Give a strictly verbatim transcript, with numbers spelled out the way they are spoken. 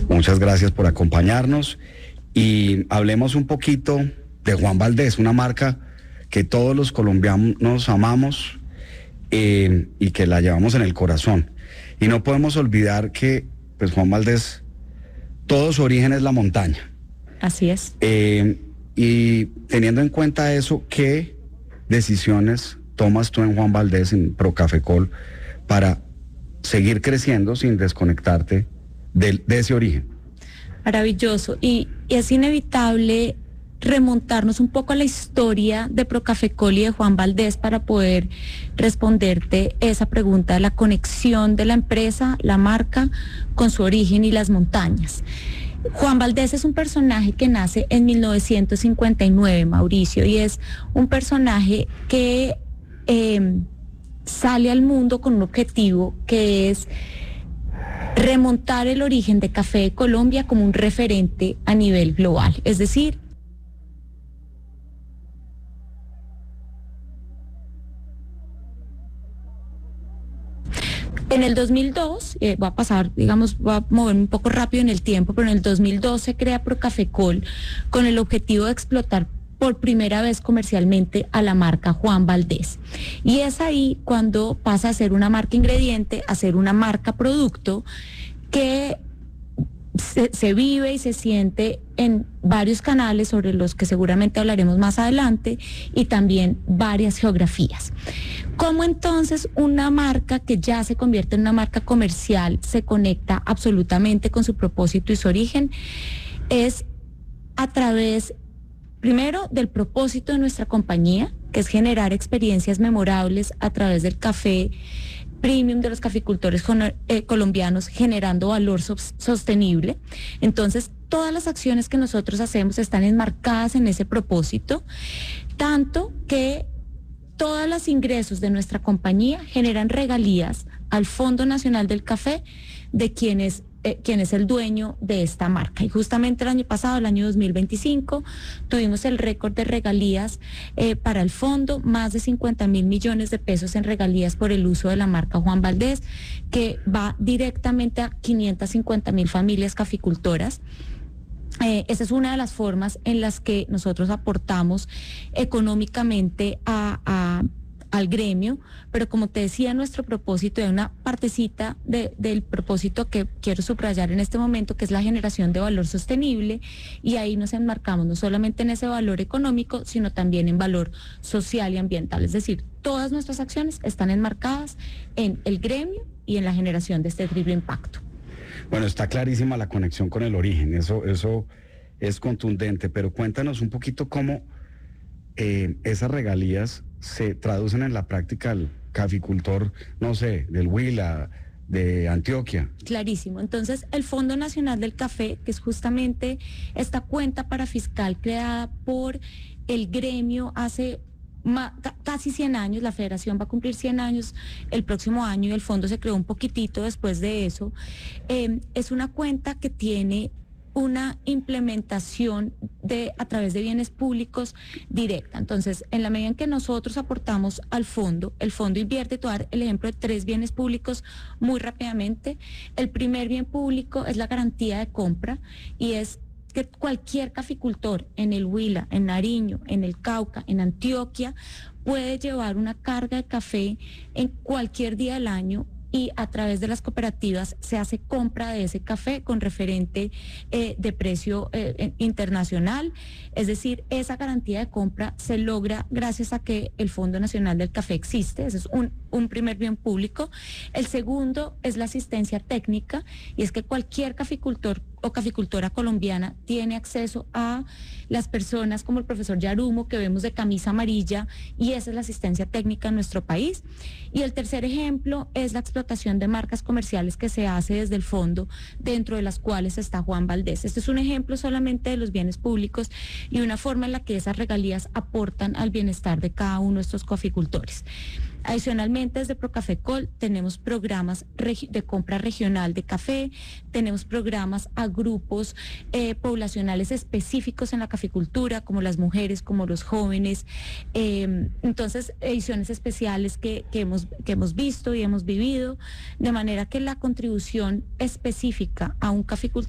Muchas gracias por acompañarnos y hablemos un poquito de Juan Valdez, una marca que todos los colombianos amamos eh, y que la llevamos en el corazón. Y no podemos olvidar que pues Juan Valdez, todo su origen es la montaña. Así es. Eh, y teniendo en cuenta eso, ¿qué decisiones tomas tú en Juan Valdez, en Procafecol, para seguir creciendo sin desconectarte de, de ese origen? Maravilloso. Y, y es inevitable remontarnos un poco a la historia de Procafecol y de Juan Valdez para poder responderte esa pregunta de la conexión de la empresa, la marca, con su origen y las montañas. Juan Valdez es un personaje que nace en mil novecientos cincuenta y nueve, Mauricio, y es un personaje que eh, sale al mundo con un objetivo que es remontar el origen de Café de Colombia como un referente a nivel global, es decir, en el dos mil dos, eh, va a pasar, digamos, va a moverme un poco rápido en el tiempo, pero en el dos mil dos se crea Procafecol con el objetivo de explotar por primera vez comercialmente a la marca Juan Valdez. Y es ahí cuando pasa a ser una marca ingrediente, a ser una marca producto que se, se vive y se siente en varios canales sobre los que seguramente hablaremos más adelante y también varias geografías. ¿Cómo entonces una marca que ya se convierte en una marca comercial se conecta absolutamente con su propósito y su origen? Es a través, primero, del propósito de nuestra compañía, que es generar experiencias memorables a través del café premium de los caficultores eh, colombianos, generando valor so- sostenible. Entonces, todas las acciones que nosotros hacemos están enmarcadas en ese propósito, tanto que todos los ingresos de nuestra compañía generan regalías al Fondo Nacional del Café, de quienes Eh, quien es el dueño de esta marca. Y justamente el año pasado, el año dos mil veinticinco, tuvimos el récord de regalías eh, para el fondo, más de cincuenta mil millones de pesos en regalías por el uso de la marca Juan Valdez, que va directamente a quinientas cincuenta mil familias caficultoras. Eh, esa es una de las formas en las que nosotros aportamos económicamente a, a al gremio, pero como te decía, nuestro propósito, hay una partecita de, del propósito que quiero subrayar en este momento, que es la generación de valor sostenible, y ahí nos enmarcamos no solamente en ese valor económico, sino también en valor social y ambiental, es decir, todas nuestras acciones están enmarcadas en el gremio y en la generación de este triple impacto. Bueno, está clarísima la conexión con el origen, eso, eso es contundente, pero cuéntanos un poquito cómo eh, esas regalías se traducen en la práctica al caficultor, no sé, del Huila, de Antioquia. Clarísimo. Entonces, el Fondo Nacional del Café, que es justamente esta cuenta parafiscal creada por el gremio hace ma- casi cien años, la federación va a cumplir cien años el próximo año y el fondo se creó un poquitito después de eso, eh, es una cuenta que tiene una implementación de a través de bienes públicos directa. Entonces, en la medida en que nosotros aportamos al fondo, el fondo invierte, te voy a dar el ejemplo de tres bienes públicos muy rápidamente. El primer bien público es la garantía de compra y es que cualquier caficultor en el Huila, en Nariño, en el Cauca, en Antioquia, puede llevar una carga de café en cualquier día del año y a través de las cooperativas se hace compra de ese café con referente eh, de precio eh, internacional. Es decir, esa garantía de compra se logra gracias a que el Fondo Nacional del Café existe. Ese es un, un primer bien público. El segundo es la asistencia técnica y es que cualquier caficultor o caficultora colombiana tiene acceso a las personas como el profesor Yarumo que vemos de camisa amarilla y esa es la asistencia técnica en nuestro país. Y el tercer ejemplo es la explotación de marcas comerciales que se hace desde el fondo, dentro de las cuales está Juan Valdez. Este es un ejemplo solamente de los bienes públicos y una forma en la que esas regalías aportan al bienestar de cada uno de estos caficultores. Adicionalmente, desde Procafecol tenemos programas de compra regional de café, tenemos programas a grupos eh, poblacionales específicos en la caficultura, como las mujeres, como los jóvenes, eh, entonces ediciones especiales que, que, hemos, que hemos visto y hemos vivido, de manera que la contribución específica a un caficultor